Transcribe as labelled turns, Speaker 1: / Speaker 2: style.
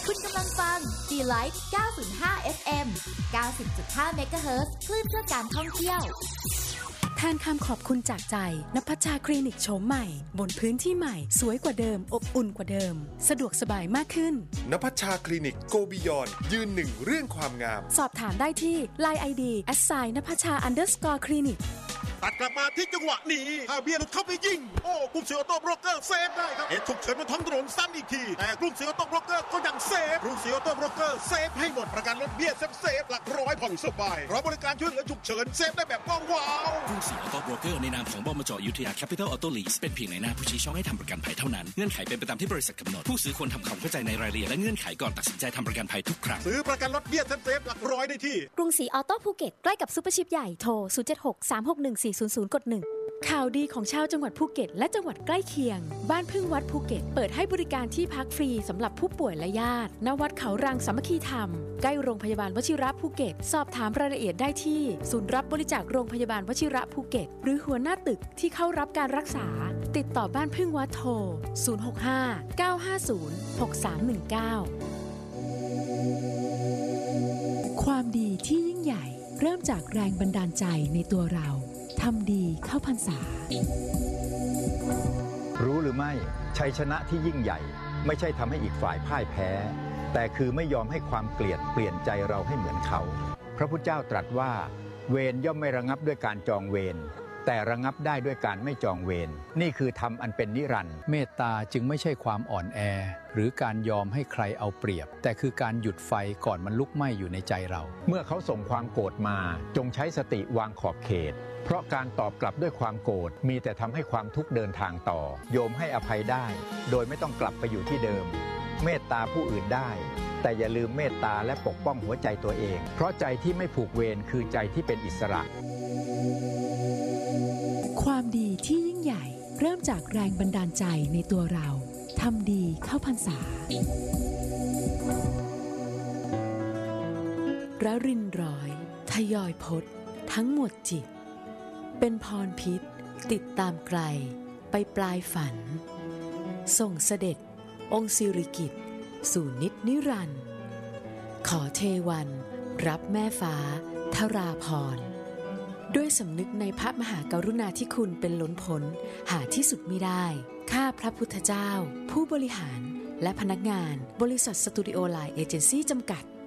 Speaker 1: คุณกำลังฟัง D-Light 905 FM 90.5 MHz คลื่นเพื่อการท่องเที่ยว
Speaker 2: แทนคำขอบคุณจากใจณภัชชาคลินิกโฉมใหม่บนพื้นที่ใหม่สวยกว่าเดิมอบอุ่นกว่าเดิมสะดวกสบายมากขึ้น
Speaker 3: ณภัชชาคลินิก Go Beyond ยืนหนึ่งเรื่องความงาม
Speaker 2: สอบถามได้ที่ LINE ID @naphacha_clinic
Speaker 4: ตัดกลับมาที่จังหวะนี้ถ้าเบียร์หลุดเข้าไปยิงโอ้กรุงศรีออโต้โบรกเกอร์เซฟได้ครับเหตุฉุกเฉินบนท้องถนนซ้ำอีกทีแต่กรุงศรีออโต้โบรกเกอร์ก็ยังเซฟกรุงศรีออโต้โบรกเกอร์เซฟให้หมดประกันรถเบี้ยเซฟหลักร้อยผ่อนสบายรอบริการช่วยเหลือฉุกเฉินเซฟได้แบบว้าว
Speaker 5: กรุงศรีออโต้โบรกเกอร์ในนามของบมจ.อยุธยาแคปิตอลออโต้ลีสเป็นเพียงในหน้าผู้ชี้ช่องให้ทำประกันภัยเท่านั้นเงื่อนไขเป็นไปตามที่บริษัทกำหนดผู้ซื้อควรทำความเข้าใจในรายละเอียดและเงื่อนไขก่อนตัดสินใจทำประกันภัยทุกครั้ง
Speaker 4: ซื้อประกันรถเบี้ยเซฟหลักร้อยได้ที่
Speaker 2: กรุงศรีออโต้ภูเก็ตใกล้กับซุปเปอร์ชิปใหญ่โทร076-361-400 กด 1ข่าวดีของชาวจังหวัดภูเก็ตและจังหวัดใกล้เคียงบ้านพึ่งวัดภูเก็ตเปิดให้บริการที่พักฟรีสำหรับผู้ป่วยและญาติณวัดเขารังสามัคคีธรรมใกล้โรงพยาบาลวชิระภูเก็ตสอบถามรายละเอียดได้ที่ศูนย์รับบริจาคโรงพยาบาลวชิระภูเก็ตหรือหัวหน้าตึกที่เข้ารับการรักษาติดต่อบ้านพึ่งวัดโทร065-950-6319ความดีที่ยิ่งใหญ่เริ่มจากแรงบันดาลใจในตัวเราทำดีเข้าพรรษา
Speaker 6: รู้หรือไม่ชัยชนะที่ยิ่งใหญ่ไม่ใช่ทำให้อีกฝ่ายพ่ายแพ้แต่คือไม่ยอมให้ความเกลียดเปลี่ยนใจเราให้เหมือนเขาพระพุทธเจ้าตรัสว่าเวรย่อมไม่ระงับด้วยการจองเวรแต่ระงับได้ด้วยการไม่จองเวรนี่คือธรรมอันเป็นนิรันดร์
Speaker 7: เมตตาจึงไม่ใช่ความอ่อนแอหรือการยอมให้ใครเอาเปรียบแต่คือการหยุดไฟก่อนมันลุกไหม้อยู่ในใจเรา
Speaker 6: เมื่อเขาส่งความโกรธมาจงใช้สติวางขอบเขตเพราะการตอบกลับด้วยความโกรธมีแต่ทำให้ความทุกข์เดินทางต่อโยมให้อภัยได้โดยไม่ต้องกลับไปอยู่ที่เดิมเมตตาผู้อื่นได้แต่อย่าลืมเมตตาและปกป้องหัวใจตัวเองเพราะใจที่ไม่ผูกเวรคือใจที่เป็นอิสระ
Speaker 2: ความดีที่ยิ่งใหญ่เริ่มจากแรงบันดาลใจในตัวเราทำดีเข้าพรรษาระรินร้อยทยอยพจน์ทั้งหมดจิตเป็นพรพิษติดตามไกลไปปลายฝันส่งเสด็จองค์สิริกิติ์สู่นิจนิรันดร์ขอเทวันรับแม่ฟ้าทราพรด้วยสำนึกในพระมหากรุณาธิคุณเป็นล้นพ้นหาที่สุดมิได้ข้าพระพุทธเจ้าผู้บริหารและพนักงานบริษัทสตูดิโอไลน์เอเจนซี่จำกัด